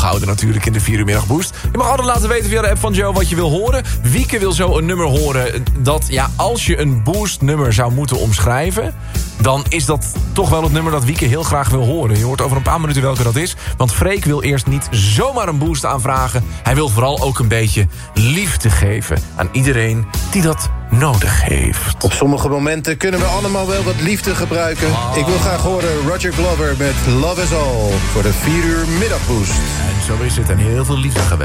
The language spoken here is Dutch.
volgehouden natuurlijk in de 4 uur middagboost. Je mag altijd laten weten via de app van Joe wat je wil horen. Wieke wil zo een nummer horen dat, ja, als je een boostnummer zou moeten omschrijven, dan is dat toch wel het nummer dat Wieke heel graag wil horen. Je hoort over een paar minuten welke dat is. Want Freek wil eerst niet zomaar een boost aanvragen. Hij wil vooral ook een beetje liefde geven aan iedereen die dat nodig heeft. Op sommige momenten kunnen we allemaal wel wat liefde gebruiken. Ik wil graag horen Roger Glover met Love Is All voor de 4 uur middagboost. En zo is het. En heel veel liefde gewenst.